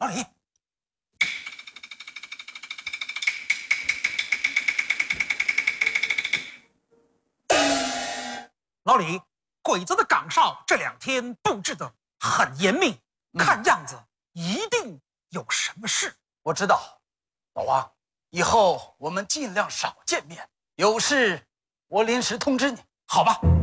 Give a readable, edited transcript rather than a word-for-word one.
李。老李，鬼子的岗哨这2天布置的很严密，看样子一定有什么事。 我知道，老王，以后我们尽量少见面，有事我临时通知你， 好吧？